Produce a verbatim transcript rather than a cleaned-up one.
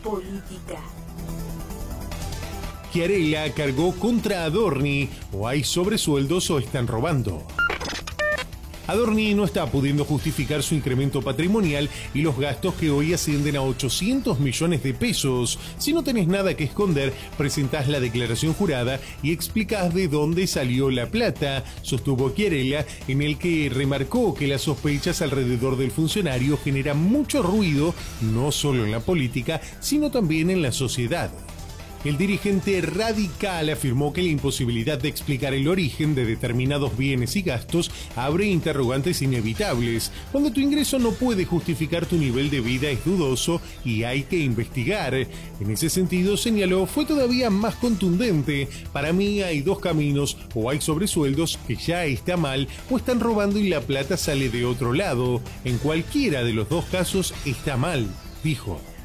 política. Chiarella cargó contra Adorni, o hay sobresueldos o están robando. Adorni no está pudiendo justificar su incremento patrimonial y los gastos que hoy ascienden a ochocientos millones de pesos. Si no tenés nada que esconder, presentás la declaración jurada y explicás de dónde salió la plata, sostuvo Chiarella, en el que remarcó que las sospechas alrededor del funcionario generan mucho ruido, no solo en la política, sino también en la sociedad. El dirigente radical afirmó que la imposibilidad de explicar el origen de determinados bienes y gastos abre interrogantes inevitables. Cuando tu ingreso no puede justificar tu nivel de vida es dudoso y hay que investigar. En ese sentido, señaló, fue todavía más contundente. Para mí hay dos caminos: o hay sobresueldos, que ya está mal, o están robando y la plata sale de otro lado. En cualquiera de los dos casos está mal, dijo.